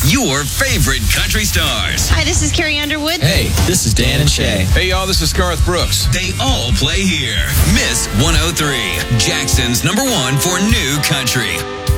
your favorite country stars. Hi, this is Carrie Underwood. Hey, this is Dan and Shay. Hey, y'all, this is Garth Brooks. They all play here. Miss 103, Jackson's #1 for new country.